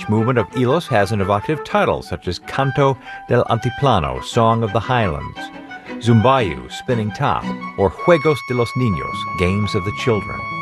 Each movement of Hilos has an evocative title, such as Canto del Altiplano, Song of the Highlands, Zumbayu, Spinning Top, or Juegos de los Niños, Games of the Children.